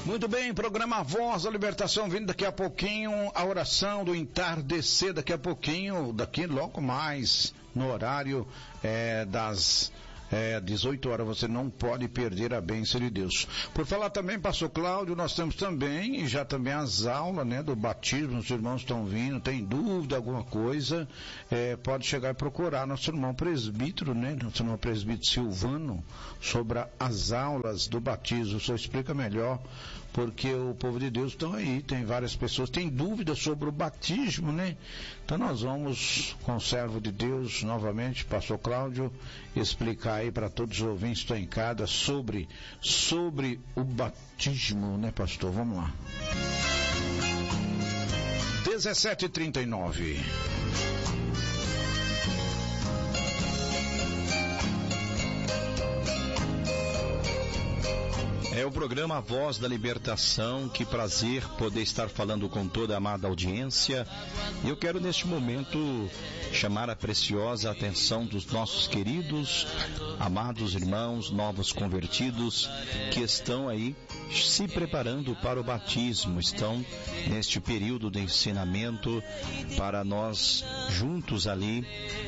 Muito bem, programa Voz da Libertação, vindo daqui a pouquinho, a oração do entardecer, daqui a pouquinho, daqui logo mais, no horário das 18 horas, você não pode perder a bênção de Deus. Por falar também, pastor Cláudio, nós temos também, já também as aulas, do batismo, os irmãos estão vindo, tem dúvida, alguma coisa, pode chegar e procurar nosso irmão presbítero, nosso irmão presbítero Silvano, sobre as aulas do batismo. O senhor explica melhor, porque o povo de Deus estão aí, tem várias pessoas, tem dúvidas sobre o batismo, Então nós vamos, com o servo de Deus, novamente, pastor Cláudio, explicar aí para todos os ouvintes que estão em casa sobre o batismo, pastor? Vamos lá. 17h39. É o programa Voz da Libertação. Que prazer poder estar falando com toda a amada audiência. Eu quero neste momento chamar a preciosa atenção dos nossos queridos, amados irmãos, novos convertidos, que estão aí se preparando para o batismo, estão neste período de ensinamento para nós juntos ali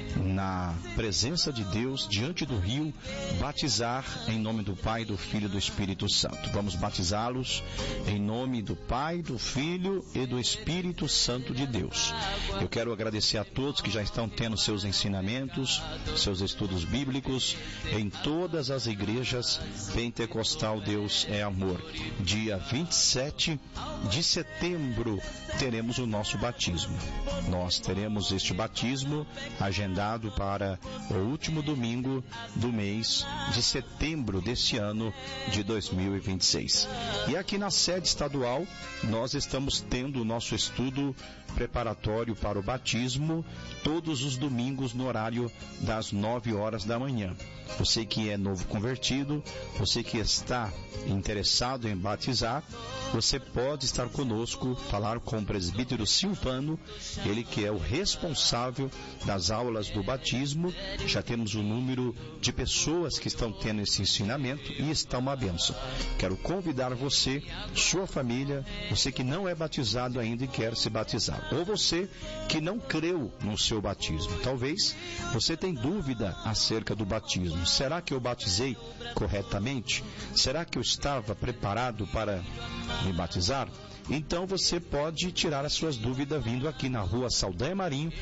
na presença de Deus, diante do rio, batizar em nome do Pai, do Filho e do Espírito Santo. Vamos batizá-los em nome do Pai, do Filho e do Espírito Santo de Deus. Eu quero agradecer a todos que já estão tendo seus ensinamentos, seus estudos bíblicos em todas as igrejas pentecostal. Deus é amor. Dia 27 de setembro teremos o nosso batismo. Nós teremos este batismo agendado para o último domingo do mês de setembro deste ano de 2026. E aqui na sede estadual nós estamos tendo o nosso estudo preparatório para o batismo todos os domingos no horário das 9 horas da manhã. Você que é novo convertido, você que está interessado em batizar, você pode estar conosco, falar com o presbítero Silvano, ele que é o responsável das aulas do batismo. Já temos um número de pessoas que estão tendo esse ensinamento e está uma bênção. Quero convidar você, sua família, você que não é batizado ainda e quer se batizar, ou você que não creu no seu batismo. Talvez você tenha dúvida acerca do batismo. Será que eu batizei corretamente? Será que eu estava preparado para me batizar? Então você pode tirar as suas dúvidas vindo aqui na rua Saldanha Marinho,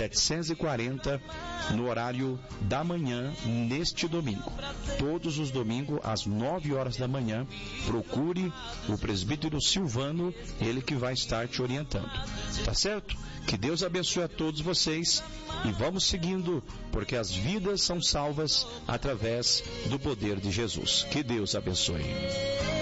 740, no horário da manhã, neste domingo. Todos os domingos, às 9 horas da manhã, procure o presbítero Silvano, ele que vai estar te orientando. Tá certo? Que Deus abençoe a todos vocês e vamos seguindo, porque as vidas são salvas através do poder de Jesus. Que Deus abençoe.